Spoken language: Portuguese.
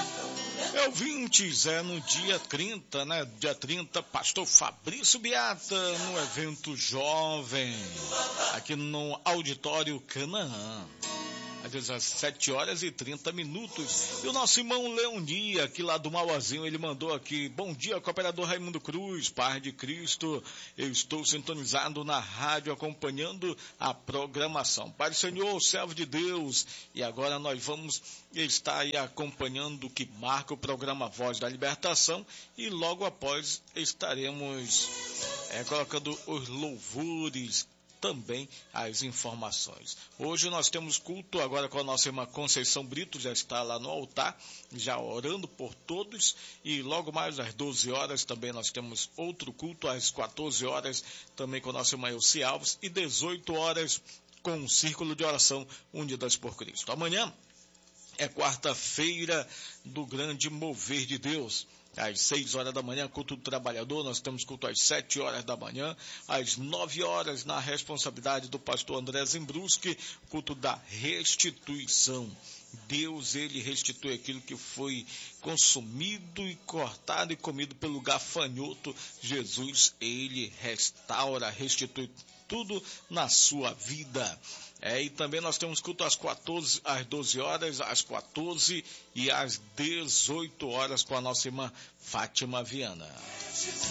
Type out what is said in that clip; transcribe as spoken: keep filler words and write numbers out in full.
É ouvintes, é no dia trinta, né? Dia trinta, pastor Fabrício Beata, no evento jovem, aqui no Auditório Canaã. Às dezessete horas e trinta minutos. E o nosso irmão Leoni, aqui lá do Mauazinho, ele mandou aqui: bom dia, cooperador Raimundo Cruz, Paz de Cristo. Eu estou sintonizado na rádio, acompanhando a programação. Pai do Senhor, servo de Deus. E agora nós vamos estar aí acompanhando o que marca o programa Voz da Libertação. E logo após estaremos é, colocando os louvores, também as informações. Hoje nós temos culto agora com a nossa irmã Conceição Brito, já está lá no altar, já orando por todos, e logo mais às doze horas também nós temos outro culto, às quatorze horas também com a nossa irmã Elci Alves, e dezoito horas com o Círculo de Oração Unidas por Cristo. Amanhã é quarta-feira do grande mover de Deus. Às seis horas da manhã, culto do trabalhador, nós temos culto às sete horas da manhã, às nove horas, na responsabilidade do pastor André Zimbruski, culto da restituição. Deus, ele restitui aquilo que foi consumido e cortado e comido pelo gafanhoto. Jesus, ele restaura, restitui tudo na sua vida. É, e também nós temos culto às quatorze, às doze horas, às quatorze e às dezoito horas com a nossa irmã Fátima Viana.